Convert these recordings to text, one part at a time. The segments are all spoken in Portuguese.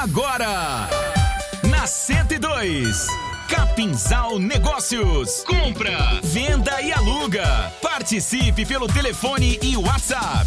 Agora, na 102, Capinzal Negócios. Compra, venda e aluga. Participe pelo telefone e WhatsApp.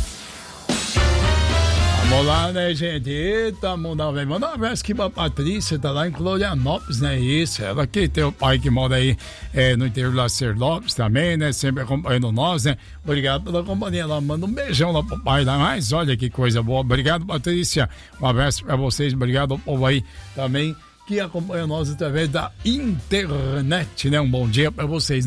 Vamos lá, né, gente? Eita, mandar um abraço aqui pra Patrícia, tá lá em Florianópolis, né? Isso, ela que tem o pai que mora aí no interior de Lacer Lopes também, né? Sempre acompanhando nós, né? Obrigado pela companhia lá, manda um beijão lá pro pai lá, mas olha que coisa boa. Obrigado, Patrícia, um abraço pra vocês, obrigado ao povo aí também que acompanha nós através da internet, né? Um bom dia para vocês.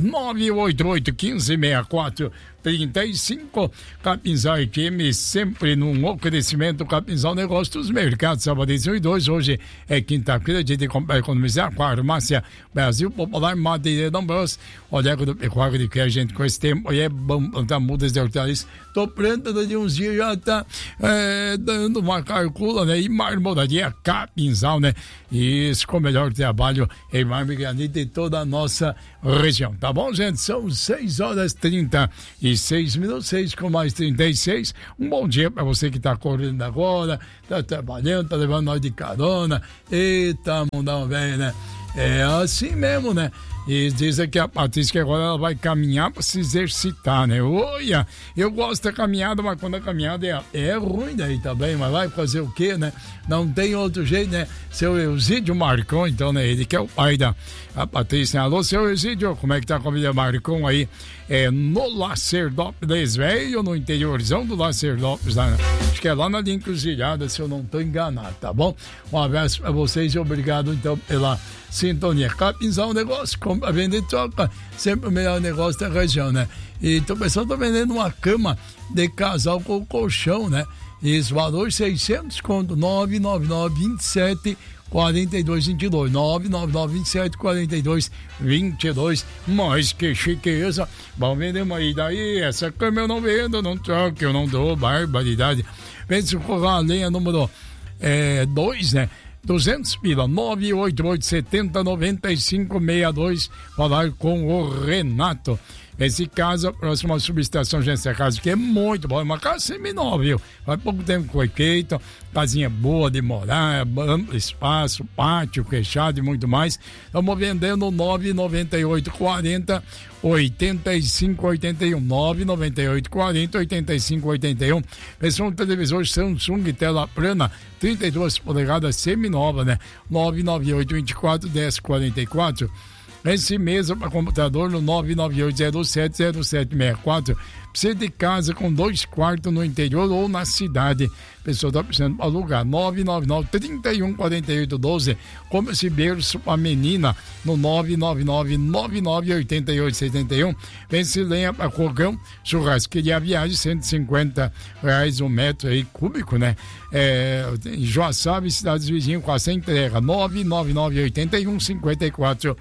988-1564-35. Capinzal FM, sempre num oferecimento. Capinzal Negócios, Mercado Sabadão 1 e 2. Hoje é quinta-feira, dia de comprar e economizar. Farmácia Brasil Popular, Madeira Bros. Olheco do Pecuário de que a gente com esse tempo aí é bom plantar mudas de hortaliças. Tô plantando de uns dias, já tá dando uma carcula, né? E marmoraria Capinzal, né? Isso, com o melhor trabalho em mármore granito de toda a nossa região. Tá bom, gente? São 6h36, 6 com mais 36. Um bom dia para você que tá correndo agora, tá trabalhando, tá levando nós de carona. Eita, mundão velho, né? É assim mesmo, né? E diz aqui a Patrícia que agora ela vai caminhar para se exercitar, né? Olha, eu gosto da caminhada, mas quando a caminhada é ruim daí também, mas vai fazer o quê, né? Não tem outro jeito, né? Seu Eusídio Marcon, então, né? Ele que é o pai da Patrícia. Alô, seu Eusídio, como é que tá a família Marcon aí? No Lacerdópolis, velho, no interiorzão do Lacerdópolis, né? Acho que é lá na linha encruzilhada, se eu não tô enganado, tá bom? Um abraço pra vocês e obrigado, então, pela sintonia. Capinzal Negócio, compra, vende e troca, sempre o melhor negócio da região, né? E o pessoal tá vendendo uma cama de casal com colchão, né? Esse valor 600 conto, 99927 4222, 999274222. Mas que chiqueza, vamos vender uma aí, daí essa cama eu não vendo, não troco, eu não dou, barbaridade. Vende se for a lenha número 2, né? 200 pila, 988-70-9562, falar com o Renato. Esse caso, a próxima subestação Agência Casa, que é muito boa, é uma casa semi-nova, viu? Faz pouco tempo que foi feita, casinha boa de morar, amplo espaço, pátio fechado e muito mais. Estamos vendendo 998-40-8581, 998-40-8581. Esse é um televisor Samsung tela plana, 32 polegadas semi-nova, né? 998-24-1044. Esse mesmo para computador no 998070764. Precisa de casa com 2 quartos no interior ou na cidade. Pessoa está precisando alugar. 999-314812. Como esse berço para menina no 999-998871. Vence lenha para fogão, churrasqueria viagem, R$150 um metro aí cúbico, né? Em Joaçaba e cidades vizinhas com essa entrega. 999-81-5478.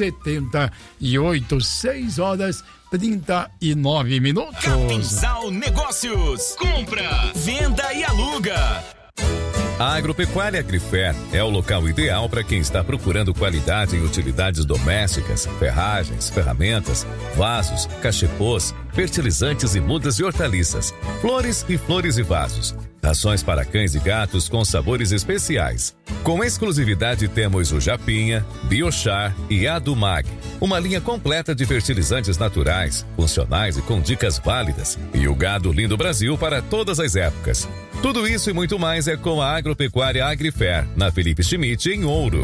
6h39. Capinzal Negócios. Compra, venda e aluga. A Agropecuária Agrifer é o local ideal para quem está procurando qualidade em utilidades domésticas, ferragens, ferramentas, vasos, cachepôs, fertilizantes e mudas de hortaliças, flores e vasos. Rações para cães e gatos com sabores especiais. Com exclusividade temos o Japinha, Biochar e Adumag. Uma linha completa de fertilizantes naturais, funcionais e com dicas válidas. E o gado lindo Brasil para todas as épocas. Tudo isso e muito mais é com a Agropecuária Agrifer, na Felipe Schmidt, em Ouro.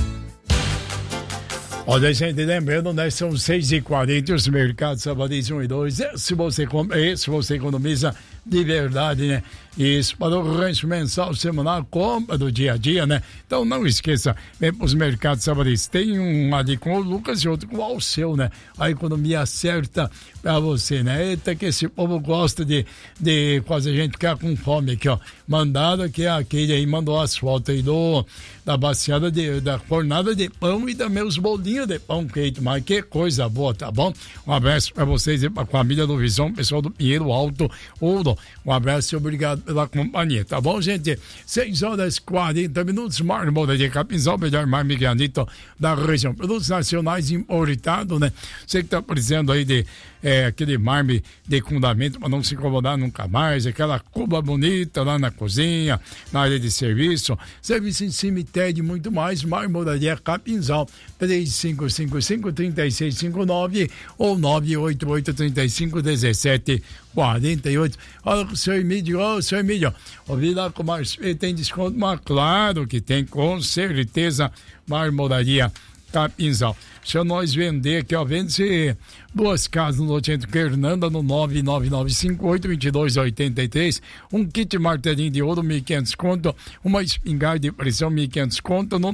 Olha, gente, lembrando, né? São 6h40, os mercados Sabadão 1 e 2. Se você compra, se você economiza de verdade, né? Isso, para o rancho mensal, semanal, compra do dia a dia, né? Então não esqueça, vem para os mercados Sabadão. Tem um ali com o Lucas e outro com o Alceu, né? A economia certa para você, né? Eita, que esse povo gosta de fazer a gente ficar com fome aqui, ó. Mandado aqui, aquele aí mandou as fotos aí da baciada da fornada de pão e também os bolinhos de pão feito, mas que coisa boa, tá bom? Um abraço para vocês e para a família do Visão, pessoal do Pinheiro Alto Ouro. Um abraço e obrigado pela companhia, tá bom, gente? 6h40, mármore de Capinzal, melhor mármore granito da região. Produtos nacionais importados, né? Você que tá precisando aí de aquele mármore de fundamento para não se incomodar nunca mais, aquela cuba bonita lá na cozinha, na área de serviço em cemitério e muito mais. Marmoraria Capinzal, 3555-3659 ou 988-351748. Olha o seu Emílio, ouvi lá com tem desconto, mas claro que tem, com certeza. Marmoraria Capinzal. Se nós vender aqui, vende-se 2 casas no lote entre Fernanda no 99958-2283, um kit martelinho de ouro 1.500 conto, uma espingarda de pressão 1.500 conto no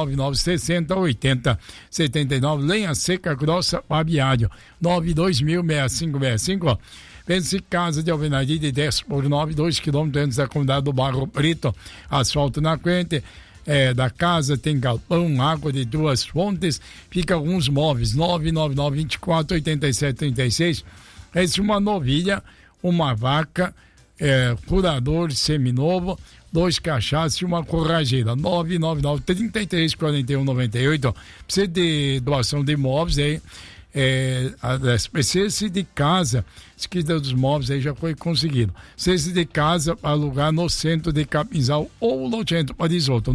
999608079, lenha seca grossa Fabiário 92000-6565. Vende-se casa de alvenaria de 10 por 9, 2 km antes da comunidade do Barro Preto, asfalto na frente da casa, tem galpão, água de 2 fontes, fica alguns móveis, 999-24-8736. Esse é uma novilha, uma vaca, curador seminovo, 2 cachaças e uma corrageira, 999-33-4198. Precisa de doação de imóveis aí, precisa de casa, se quiser dos móveis aí já foi conseguido. Precisa de casa para alugar no centro de Capinzal ou no centro para Risoto,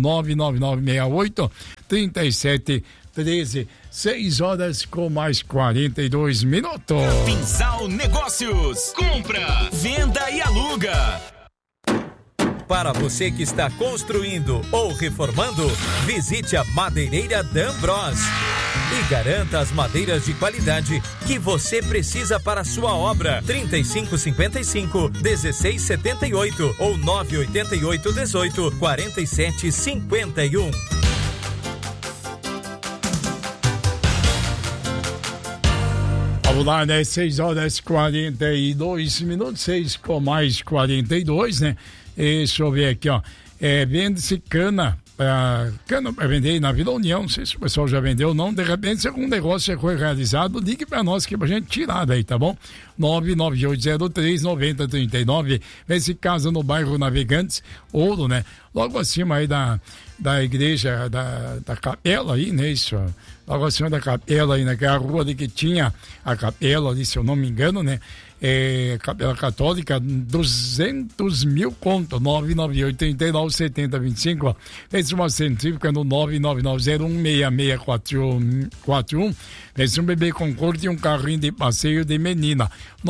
99968-3713. 6 horas com mais 42 minutos. Capinzal Negócios, compra, venda e aluga. Para você que está construindo ou reformando, visite a Madeireira D'Ambros e garanta as madeiras de qualidade que você precisa para a sua obra. 3555-1678 ou 988-18-4751. Vamos lá, né? 6 horas 42 minutos, 6 com mais 42, né? Deixa eu ver aqui, vende-se cana para vender na Vila União, não sei se o pessoal já vendeu ou não. De repente, se algum negócio já foi realizado, ligue para nós que pra gente tirar daí, tá bom? 99803-9039. Vende-se casa no bairro Navegantes, Ouro, né? Logo acima aí da igreja da Capela aí, né? Isso, logo acima da Capela aí, naquela rua ali que tinha a Capela ali, se eu não me engano, né? Capela Católica, 200 mil conto, 998-39-7025. Fez uma centrífuga no 99901-6641. Fez um bebê com corte e um carrinho de passeio de menina,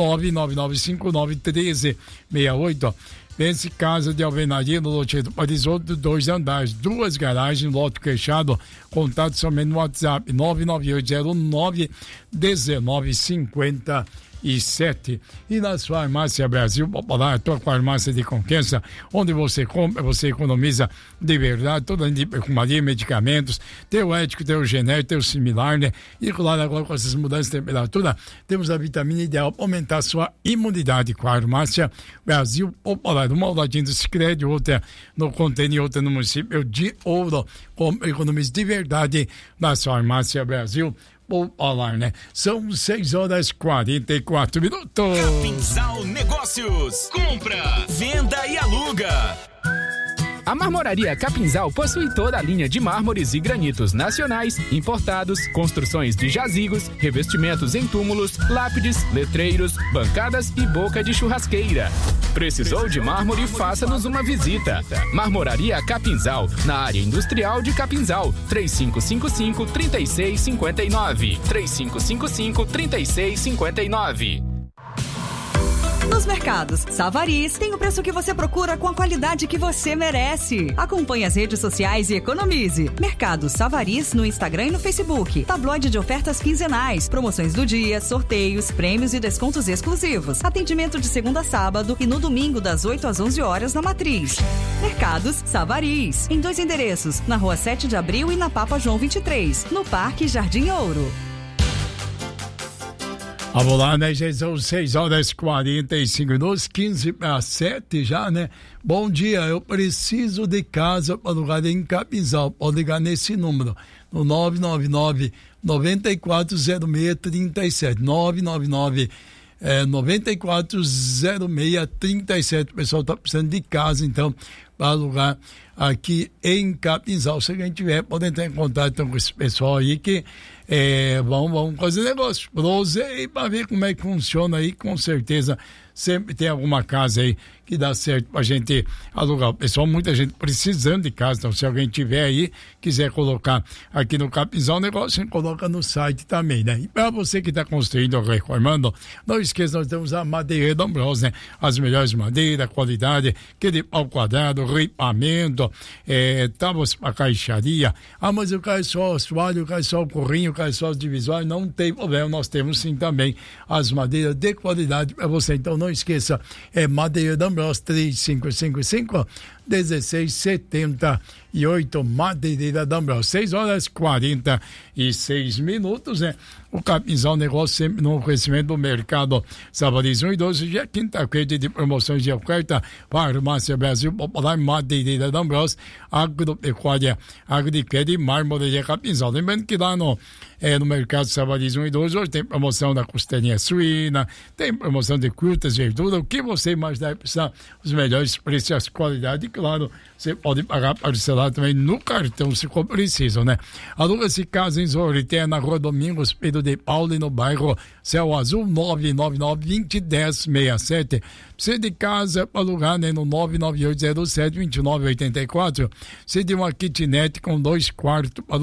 999-59-1368. Vence casa de alvenaria no lote do Parisoto, 2 andares, 2 garagens, lote fechado. Contato somente no WhatsApp, 99809-1957. E na Farmácia Brasil Popular, a tua farmácia de confiança, onde você compra, você economiza de verdade, toda a linha de perfumaria, medicamentos, tem o ético, tem o genérico, tem o similar, né? E claro, agora com essas mudanças de temperatura, temos a vitamina ideal para aumentar a sua imunidade. Com a Farmácia Brasil Popular, uma ao ladinho do Sicredi, outra no Contêiner, outra no município de Ouro, com economias de verdade na Farmácia Brasil Popular, né? São 6 horas 44 minutos. Capinzal Negócios, compra, venda e aluga. A Marmoraria Capinzal possui toda a linha de mármores e granitos nacionais, importados, construções de jazigos, revestimentos em túmulos, lápides, letreiros, bancadas e boca de churrasqueira. Precisou de mármore? Faça-nos uma visita. Marmoraria Capinzal, na área industrial de Capinzal, 3555-3659. 3555-3659. Nos mercados Savaris tem o preço que você procura com a qualidade que você merece. Acompanhe as redes sociais e economize. Mercado Savaris no Instagram e no Facebook. Tabloide de ofertas quinzenais, promoções do dia, sorteios, prêmios e descontos exclusivos. Atendimento de segunda a sábado e no domingo das 8 às 11 horas na Matriz. Mercados Savaris, em 2 endereços, na Rua 7 de Abril e na Papa João 23, no Parque Jardim Ouro. Vamos lá, né, gente? São 6 horas 45 minutos, 15 para 7 já, né? Bom dia, eu preciso de casa para alugar em Capinzal. Pode ligar nesse número, no 999-940637. 999-940637. O pessoal está precisando de casa, então, para alugar aqui em Capinzal. Se alguém tiver, pode entrar em contato com esse pessoal aí que Vamos fazer negócio pra você e para ver como é que funciona aí, com certeza sempre tem alguma casa aí que dá certo pra gente alugar. Pessoal, muita gente precisando de casa, então se alguém tiver aí, quiser colocar aqui no Capinzal, o negócio a gente coloca no site também, né? E pra você que tá construindo ou reformando, não esqueça, nós temos a Madeireira D'Ambrós, né? As melhores madeiras, qualidade, aquele pau quadrado, ripamento, tábuas pra caixaria. Mas eu quero só o assoalho, eu quero só o corrinho, eu quero só os divisórios, não tem problema, nós temos sim também as madeiras de qualidade pra você. Então não esqueça, Madeira D'Ambrós 3555-1678, Madeireira D'Ambrós, 6h46, né? O Capinzal Negócio sempre no oferecimento do mercado Sabores 1 e 12, dia quinta-feira de promoções de oferta, Farmácia Brasil Popular, Madeireira D'Ambrós, Agropecuária, Agriquer e Marmoraria Capinzal. Lembrando que lá no mercado Sabores 1 e 12, hoje tem promoção da costelinha suína, tem promoção de frutas, verduras, o que você imaginar precisar, os melhores preços, as qualidades, e claro, você pode pagar parcelado também no cartão, se for preciso, né? Aluga-se casa em Zorité, na Rua Domingos, Pedro de Paulo, e no bairro Céu Azul, 999-2010-67. Você de casa para alugar, né? No 99807-2984. Você de uma kitnet com 2 quartos para